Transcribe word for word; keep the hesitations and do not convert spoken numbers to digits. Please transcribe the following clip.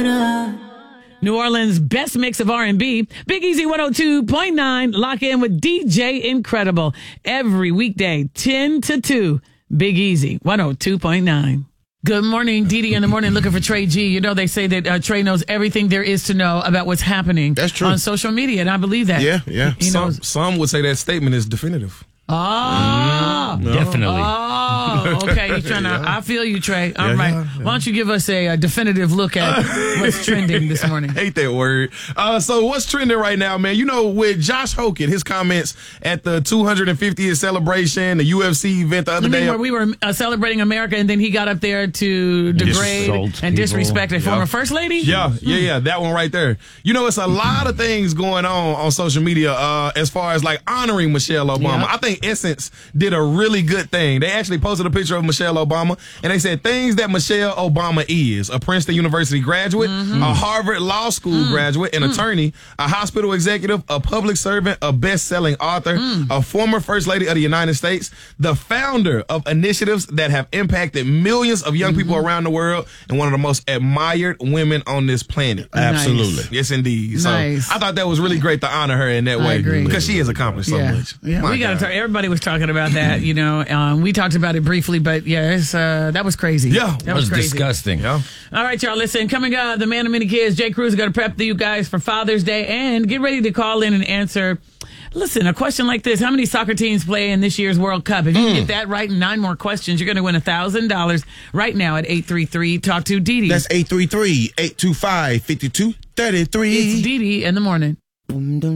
New Orleans' best mix of R and B. Big Easy one oh two point nine. Lock in with D J Incredible. Every weekday, ten to two. Big Easy one oh two point nine. Good morning, Dee Dee in the morning looking for Trey G. You know, they say that uh, Trey knows everything there is to know about what's happening That's true. on social media, and I believe that. Yeah, yeah. He Some, knows. some would say that statement is definitive. Oh, No. Definitely. oh, okay. You're trying to, I feel you, Trey. All Yeah, right. yeah, Why don't you give us a, a definitive look at what's trending this morning? Hate that word. Uh, so what's trending right now, man? You know, with Josh Hogan, his comments at the two hundred fiftieth celebration, the U F C event the other You mean day. where we were uh, celebrating America and then he got up there to degrade Insult and people. disrespect a Yeah. former first lady? Yeah, yeah, yeah. That one right there. You know, it's a lot of things going on on social media uh, as far as like honoring Michelle Obama. Yeah. I think Essence did a really good thing. They actually posted a picture of Michelle Obama and they said things that Michelle Obama is: a Princeton University graduate, Mm-hmm. a Harvard Law School Mm. graduate, an attorney, a hospital executive, a public servant, a best-selling author, Mm. a former First Lady of the United States, the founder of initiatives that have impacted millions of young people Mm-hmm. around the world, and one of the most admired women on this planet. Absolutely. Yes, indeed. So Nice. I thought that was really great to honor her in that I way agree. because she has accomplished so Yeah, much. yeah. My We got to God. talk. Everybody was talking about that, you know. Um, we talked about it briefly, but yeah, it's, uh, that was crazy. Yeah, that was, was crazy. disgusting. Yeah. All right, y'all. Listen, coming up, the man of many kids, Jay Cruz, is going to prep you guys for Father's Day and get ready to call in and answer. Listen, a question like this: how many soccer teams play in this year's World Cup? If you Mm. get that right in nine more questions, you're going to win a thousand dollars right now at eight three three. Talk to Dee Dee. That's eight three three, eight two five, five two three three. It's Dee Dee in the morning.